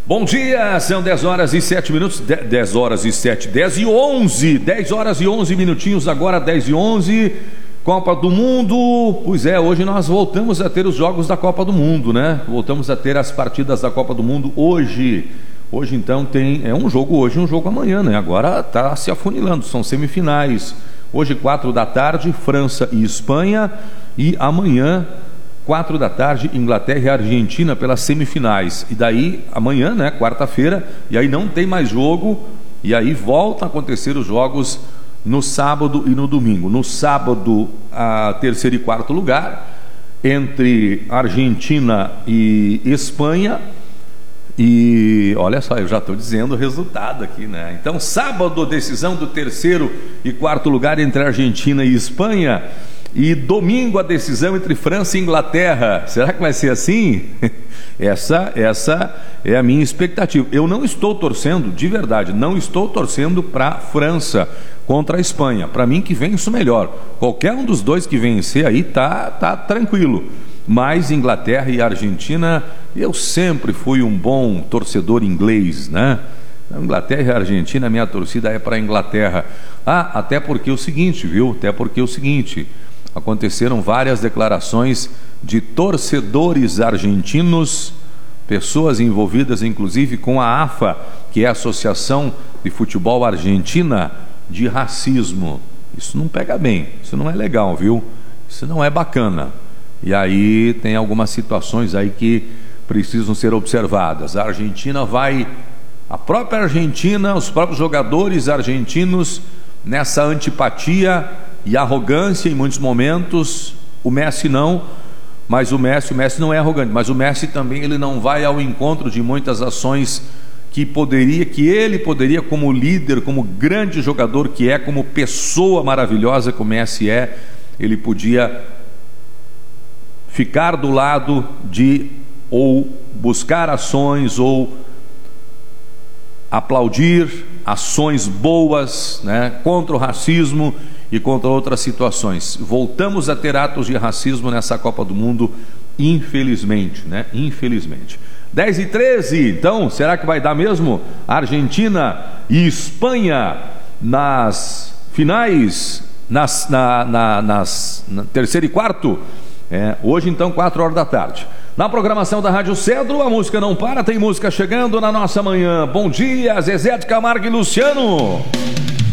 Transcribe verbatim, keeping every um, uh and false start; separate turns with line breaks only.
Bom dia, são dez horas e sete minutos, dez horas e sete, dez e onze, dez horas e onze minutinhos agora, dez e onze, Copa do Mundo. Pois é, hoje nós voltamos a ter os jogos da Copa do Mundo, né? Voltamos a ter as partidas da Copa do Mundo hoje. Hoje então tem, é um jogo hoje, um jogo amanhã, né? Agora tá se afunilando, são semifinais. Hoje quatro da tarde, França e Espanha, e amanhã quatro da tarde, Inglaterra e Argentina pelas semifinais. E daí, amanhã, né, quarta-feira, e aí não tem mais jogo, e aí voltam a acontecer os jogos no sábado e no domingo. No sábado, a terceiro e quarto lugar, entre Argentina e Espanha. E olha só, eu já estou dizendo o resultado aqui, né? Então, sábado, decisão do terceiro e quarto lugar entre Argentina e Espanha. E domingo a decisão entre França e Inglaterra. Será que vai ser assim? Essa, essa é a minha expectativa. Eu não estou torcendo, de verdade, não estou torcendo para a França contra a Espanha. Para mim que vence o melhor. Qualquer um dos dois que vencer aí tá, tá tranquilo. Mas Inglaterra e Argentina, eu sempre fui um bom torcedor inglês, né? Inglaterra e Argentina, minha torcida é para a Inglaterra. Ah, até porque é o seguinte, viu? Até porque é o seguinte... Aconteceram várias declarações de torcedores argentinos, pessoas envolvidas inclusive com a A F A, que é a Associação de Futebol Argentina, de racismo. Isso não pega bem, isso não é legal, viu? Isso não é bacana. E aí tem algumas situações aí que precisam ser observadas. A Argentina vai, a própria Argentina, os próprios jogadores argentinos, nessa antipatia e arrogância em muitos momentos. O Messi não, mas o Messi, o Messi não é arrogante, mas o Messi também, ele não vai ao encontro de muitas ações que poderia, que ele poderia, como líder, como grande jogador que é, como pessoa maravilhosa que o Messi é, ele podia ficar do lado de, ou buscar ações, ou aplaudir ações boas, né, contra o racismo e contra outras situações. Voltamos a ter atos de racismo nessa Copa do Mundo, infelizmente, né? Infelizmente. dez e treze, então, será que vai dar mesmo? Argentina e Espanha nas finais, nas, na, na, nas na terceiro e quarto. É, hoje, então, quatro horas da tarde. Na programação da Rádio Cedro, a música não para, tem música chegando na nossa manhã. Bom dia, Zezé de Camargo e Luciano.